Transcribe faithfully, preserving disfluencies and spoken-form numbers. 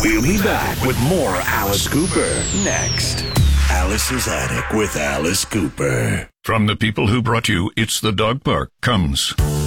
We'll be back with more Alice Cooper next. Alice's Attic with Alice Cooper. From the people who brought you It's the Dog Park comes